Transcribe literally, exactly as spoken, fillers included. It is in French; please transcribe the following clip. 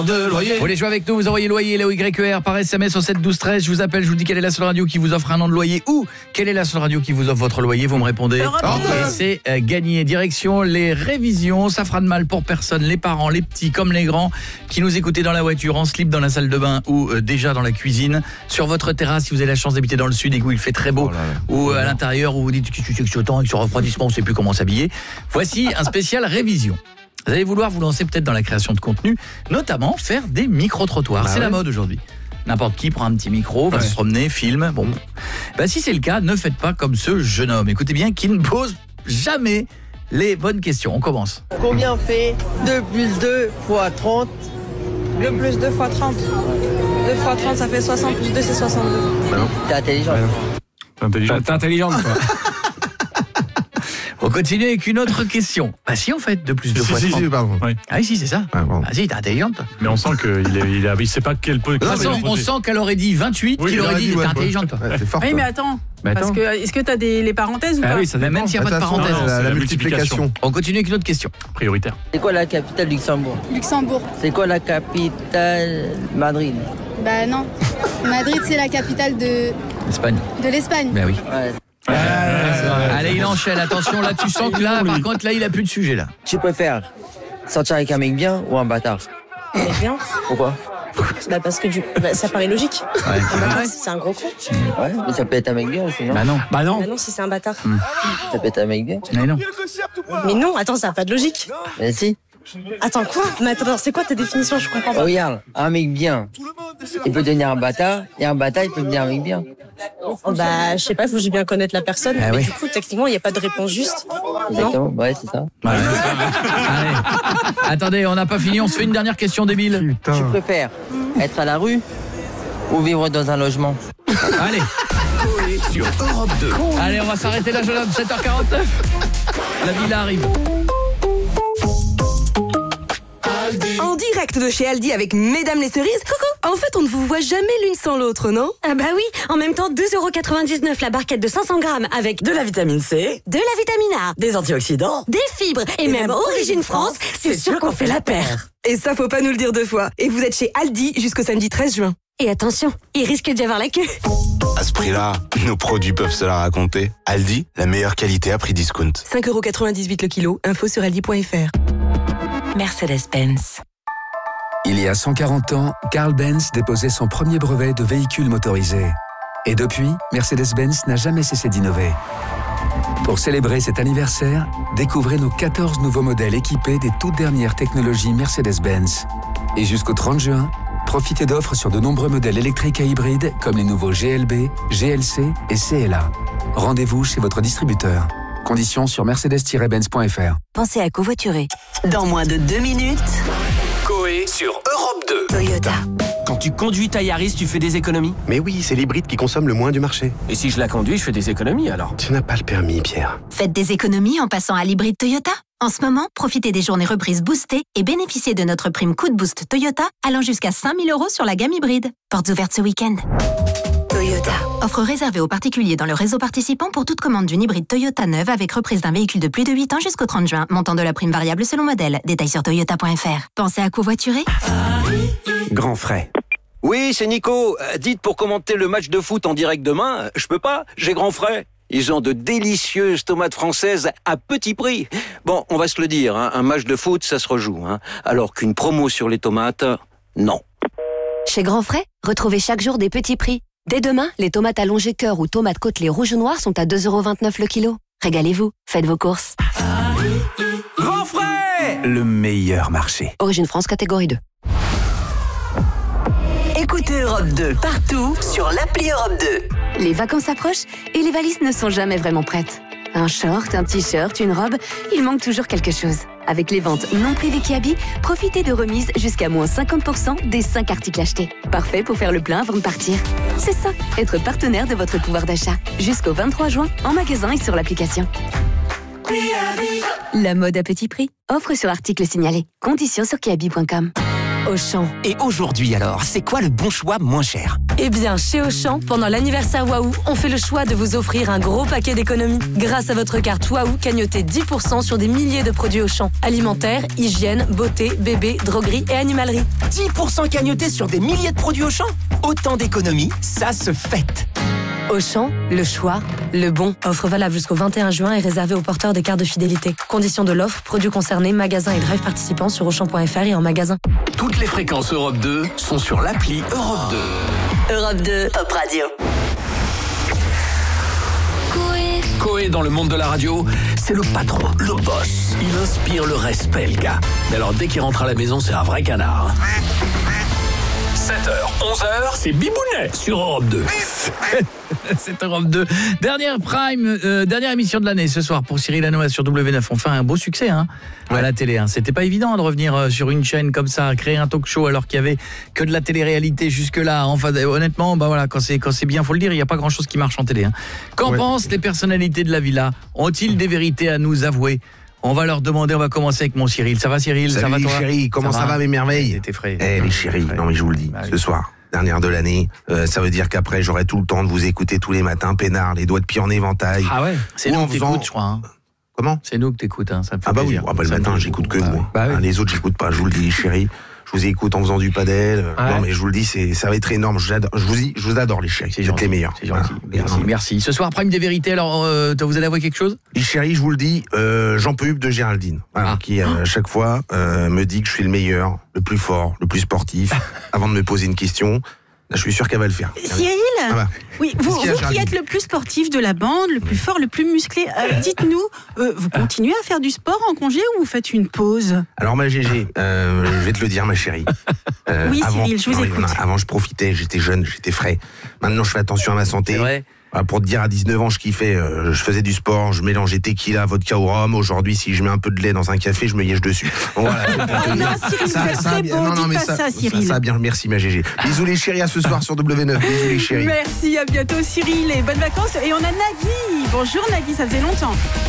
De loyer. Vous voulez jouer avec nous, vous envoyez loyer, L O Y E R par S M S au sept douze treize. Je vous appelle, je vous dis quelle est la seule radio qui vous offre un an de loyer ou quelle est la seule radio qui vous offre votre loyer. Vous me répondez. Oh, et c'est euh, gagné. Direction les révisions. Ça fera de mal pour personne. Les parents, les petits comme les grands qui nous écoutaient dans la voiture, en slip dans la salle de bain ou euh, déjà dans la cuisine. Sur votre terrasse, si vous avez la chance d'habiter dans le sud et où il fait très beau. Oh là là. Ou euh, à l'intérieur où vous dites que c'est autant avec ce refroidissement, on ne sait plus comment s'habiller. Voici un spécial révision. Vous allez vouloir vous lancer peut-être dans la création de contenu, notamment faire des micro-trottoirs. Bah c'est ouais. la mode aujourd'hui. N'importe qui prend un petit micro, va ouais. se promener, filme. Bon, bah, si c'est le cas, ne faites pas comme ce jeune homme. Écoutez bien, qui ne pose jamais les bonnes questions. On commence. Combien fait deux plus deux fois trente? deux plus deux fois trente. deux fois trente, ça fait soixante, plus deux, c'est soixante-deux. Bah non. T'es intelligent. T'es intelligente. T'es intelligente, quoi. On continue avec une autre question. Ah si, en fait, deux plus deux fois trente. Si, si, pardon. Oui. Ah oui, si, c'est ça. Ah, bon. Ah si, t'es intelligente. Mais on sent qu'il est, il, est, il sait pas quel point. De toute façon, on sent qu'elle aurait dit vingt-huit, oui, qu'il aurait dit, dit ouais, t'es intelligente, toi. Ouais, fort, oui, mais attends. Bah, parce attends. que, est-ce que t'as des, les parenthèses ou ah pas? oui, ça dépend. Même s'il n'y a pas de parenthèse. Non, la, la multiplication. On continue avec une autre question. Prioritaire. C'est quoi la capitale du Luxembourg? Luxembourg. C'est quoi la capitale Madrid? Bah non. Madrid, c'est la capitale de... L'Espagne. De l'Espagne. Bah oui. Ouais. Ouais, ouais, allez, il enchaîne. Attention, là, tu sens que là, par contre, là, il a plus de sujet, là. Tu préfères sortir avec un mec bien ou un bâtard? Un mec bien. Pourquoi? Bah parce que du... bah, ça paraît logique. Ouais. Un bâtard, c'est un gros con. Ouais, mais ça peut être un mec bien aussi, non? Bah non. Bah non. Bah non, si c'est un bâtard. Mmh. Ça peut être un mec bien. Mais non. Mais non, attends, ça n'a pas de logique. Mais si. Attends, quoi? Mais attends, c'est quoi ta définition? Je comprends pas. Oh, regarde, un mec bien, il peut devenir un bâtard, et un bâtard, il peut devenir un mec bien. Oh, bah, je sais pas, il faut que je bien connaître la personne. Ah mais oui. du coup, techniquement, il n'y a pas de réponse juste. Exactement, non ouais, c'est ça. Ouais. Allez. Attendez, on n'a pas fini, on se fait une dernière question débile. Putain. Tu préfères être à la rue ou vivre dans un logement? Allez. Sur Europe deux. Allez, on va s'arrêter là, jeune homme, sept heures quarante-neuf. La villa arrive. En direct de chez Aldi avec Mesdames les Cerises. Coucou. En fait, on ne vous voit jamais l'une sans l'autre, non? Ah bah oui, en même temps, deux euros quatre-vingt-dix-neuf la barquette de cinq cents grammes avec de la vitamine C, de la vitamine A, des antioxydants, des fibres et, et même, même Origine France, c'est sûr qu'on fait la paire. Et ça, faut pas nous le dire deux fois. Et vous êtes chez Aldi jusqu'au samedi treize juin. Et attention, il risque d'y avoir la queue. À ce prix-là, nos produits peuvent se la raconter. Aldi, la meilleure qualité à prix discount. cinq euros quatre-vingt-dix-huit le kilo, info sur aldi point f r. Mercedes-Benz. Il y a cent quarante ans, Carl Benz déposait son premier brevet de véhicule motorisé. Et depuis, Mercedes-Benz n'a jamais cessé d'innover. Pour célébrer cet anniversaire, découvrez nos quatorze nouveaux modèles équipés des toutes dernières technologies Mercedes-Benz. Et jusqu'au trente juin, profitez d'offres sur de nombreux modèles électriques et hybrides comme les nouveaux G L B, G L C et C L A. Rendez-vous chez votre distributeur. Conditions sur mercedes tiret benz point f r. Pensez à covoiturer. Dans moins de deux minutes... Coé sur Europe deux. Toyota. Quand tu conduis ta Yaris, tu fais des économies? Mais oui, c'est l'hybride qui consomme le moins du marché. Et si je la conduis, je fais des économies alors? Tu n'as pas le permis, Pierre. Faites des économies en passant à l'hybride Toyota. En ce moment, profitez des journées reprises boostées et bénéficiez de notre prime coup de boost Toyota allant jusqu'à cinq mille euros sur la gamme hybride. Portes ouvertes ce week-end. Toyota. Offre réservée aux particuliers dans le réseau participant pour toute commande d'une hybride Toyota neuve avec reprise d'un véhicule de plus de huit ans jusqu'au trente juin. Montant de la prime variable selon modèle. Détails sur toyota point f r. Pensez à covoiturer. Grand frais. Oui, c'est Nico. Euh, dites, pour commenter le match de foot en direct demain, je peux pas, j'ai grand frais. Ils ont de délicieuses tomates françaises à petit prix. Bon, on va se le dire, hein, un match de foot, ça se rejoue. Hein, alors qu'une promo sur les tomates, non. Chez Grand Frais, retrouvez chaque jour des petits prix. Dès demain, les tomates allongées cœur ou tomates côtelées rouges ou noires sont à deux euros vingt-neuf le kilo. Régalez-vous, faites vos courses. Grand frais! Le meilleur marché. Origine France, catégorie deux. Écoutez Europe deux partout sur l'appli Europe deux. Les vacances approchent et les valises ne sont jamais vraiment prêtes. Un short, un t-shirt, une robe, il manque toujours quelque chose. Avec les ventes non privées Kiabi, profitez de remises jusqu'à moins cinquante pour cent des cinq articles achetés. Parfait pour faire le plein avant de partir. C'est ça, être partenaire de votre pouvoir d'achat. Jusqu'au vingt-trois juin, en magasin et sur l'application. La mode à petit prix. Offre sur article signalé. Conditions sur kiabi point com. Auchan. Et aujourd'hui alors, c'est quoi le bon choix moins cher? Eh bien, chez Auchan, pendant l'anniversaire Waouh, on fait le choix de vous offrir un gros paquet d'économies. Grâce à votre carte Waouh, cagnotez dix pour cent sur des milliers de produits Auchan. Alimentaire, hygiène, beauté, bébé, droguerie et animalerie. dix pour cent cagnotés sur des milliers de produits Auchan? Autant d'économies, ça se fête. Auchan, le choix, le bon. Offre valable jusqu'au vingt et un juin et réservée aux porteurs de cartes de fidélité. Conditions de l'offre, produits concernés, magasins et drive participants sur auchan point f r et en magasin. Toutes les fréquences Europe deux sont sur l'appli Europe deux. Europe deux, Top Radio. Coé dans le monde de la radio, c'est le patron, le boss. Il inspire le respect, le gars. Mais alors dès qu'il rentre à la maison, c'est un vrai canard. sept heures, onze heures, c'est Bibounet sur Europe deux. C'est Europe deux. Dernière prime, euh, dernière émission de l'année ce soir pour Cyril Hanouna sur W neuf. On fait un beau succès hein, ouais. à la télé. Hein. C'était pas évident de revenir euh, sur une chaîne comme ça, créer un talk show alors qu'il y avait que de la télé-réalité jusque-là. Enfin, honnêtement, bah voilà, quand c'est quand c'est bien, faut le dire, il y a pas grand-chose qui marche en télé. Hein. Qu'en ouais. pensent les personnalités de la villa? Ont-ils des vérités à nous avouer? On va leur demander, on va commencer avec mon Cyril. Ça va Cyril? Salut ça va les toi chéris, comment ça, ça va, va mes merveilles? T'es frais. Eh les chéris, non mais je vous le dis, bah, ce oui. soir, dernière de l'année, euh, ça veut dire qu'après j'aurai tout le temps de vous écouter tous les matins, peinard, les doigts de pied en éventail. Ah ouais. C'est nous que t'écoutes, je crois. Hein. Comment? C'est nous que t'écoutes, hein. Ça me fait Ah bah plaisir. oui, ah bah, le matin j'écoute que vous. Bah oui. hein, les autres j'écoute pas, je vous le dis chéris. Je vous écoute en faisant du padel. Ah ouais. Non mais je vous le dis, c'est ça va être énorme. Je, je vous dis, je vous adore les chéris. C'est les meilleurs. C'est gentil. Voilà. Merci, merci. Ce soir prime des vérités. Alors euh, vous allez avouer quelque chose? Les chéris, je vous le dis, euh, Jean Peup de Géraldine, voilà, ah. qui à euh, chaque fois euh, me dit que je suis le meilleur, le plus fort, le plus sportif. Avant de me poser une question, là, je suis sûr qu'elle va le faire. Cyril, ah bah. oui, vous, vous qui êtes le plus sportif de la bande, le plus fort, le plus musclé, euh, dites-nous, euh, vous continuez à faire du sport en congé ou vous faites une pause? Alors ma Gégé, euh, je vais te le dire ma chérie. Euh, oui avant, Cyril, je vous non, écoute. Non, avant je profitais, j'étais jeune, j'étais frais. Maintenant je fais attention à ma santé. Ouais. Pour te dire, à dix-neuf ans, je kiffais, euh, je faisais du sport, je mélangeais tequila, vodka au rhum. Aujourd'hui, si je mets un peu de lait dans un café, je me liège dessus. Bon, voilà, oh non, Cyril, ça, vous êtes très beau, non, non, mais ça, ça, Cyril. Ça, ça, bien, merci ma Gégé. Bisous les chéris, à ce soir sur W neuf. Bisous les chéris. Merci, à bientôt Cyril, et bonnes vacances. Et on a Nagui. Bonjour Nagui, ça faisait longtemps.